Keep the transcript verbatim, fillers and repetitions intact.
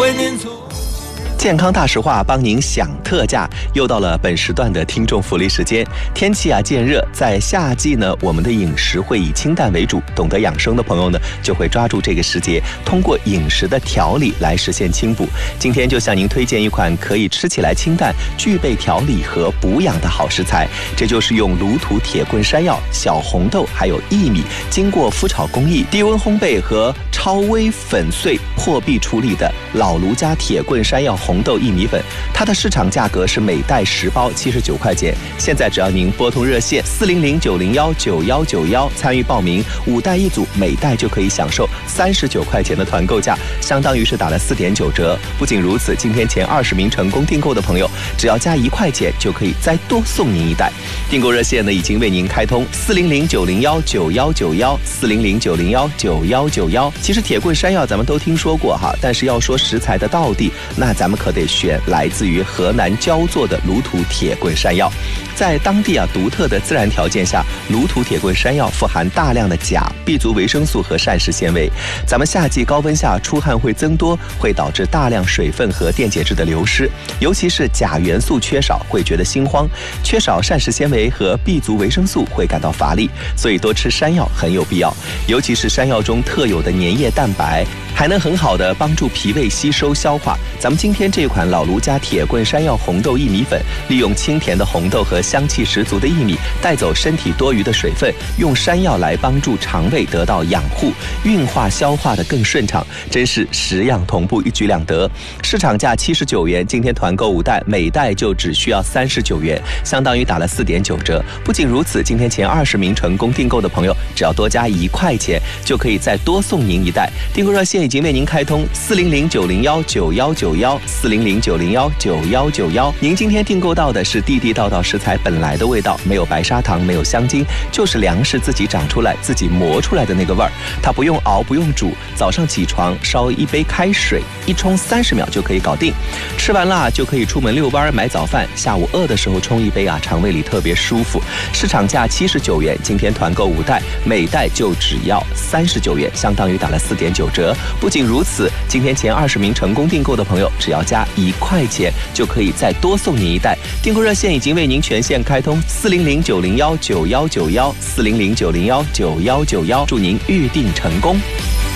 怀念从。 健康大实话帮您享特价，又到了本时段的听众福利时间。天气啊渐热，在夏季呢，我们的饮食会以清淡为主，懂得养生的朋友呢，就会抓住这个时节，通过饮食的调理来实现清补。今天就向您推荐一款可以吃起来清淡，具备调理和补养的好食材，这就是用卤土铁棍山药、小红豆还有薏米，经过麸炒工艺、低温烘焙和超微粉碎破壁处理的老卢家铁棍山药红豆薏米粉，它的市场价格是每袋十包七十九块钱。现在只要您拨通热线四零零九零幺九幺九幺参与报名，五袋一组，每袋就可以享受三十九块钱的团购价，相当于是打了四点九折。不仅如此，今天前二十名成功订购的朋友，只要加一块钱就可以再多送您一袋。订购热线呢已经为您开通四零零九零幺九幺九幺四零零九零幺九幺九幺。其实铁棍山药咱们都听说过哈，但是要说食材的道地，那咱们可得选来自于河南焦作的卤土铁棍山药。在当地啊独特的自然条件下，卤土铁棍山药富含大量的钾、B 族维生素和膳食纤维。咱们夏季高温下出汗会增多，会导致大量水分和电解质的流失，尤其是钾元素缺少会觉得心慌，缺少膳食纤维和 B 族维生素会感到乏力，所以多吃山药很有必要。尤其是山药中特有的粘液蛋白，还能很好的帮助脾胃吸收消化。咱们今天这款老卢家铁棍山药红豆薏米粉，利用清甜的红豆和香气十足的薏米，带走身体多余的水分，用山药来帮助肠胃得到养护，运化消化的更顺畅，真是十样同步，一举两得。市场价七十九元，今天团购五袋，每袋就只需要三十九元，相当于打了四点九折。不仅如此，今天前二十名成功订购的朋友，只要多加一块钱，就可以再多送您一袋。订购热线已经为您开通四零零九零幺九幺九幺四零零九零幺九幺九幺。您今天订购到的是地地道道食材本来的味道，没有白砂糖，没有香精，就是粮食自己长出来、自己磨出来的那个味儿。它不用熬，不用煮，早上起床烧一杯开水，一冲三十秒就可以搞定。吃完了就可以出门遛弯、买早饭，下午饿的时候冲一杯啊，肠胃里特别舒服。市场价七十九元，今天团购五袋，每袋就只要三十九元，相当于打了四点九折。不仅如此，今天前二十名成功订购的朋友，只要加一块钱就可以再多送您一袋。订购热线已经为您全线开通四零零九零幺九幺九幺四零零九零幺九幺九幺，祝您预订成功。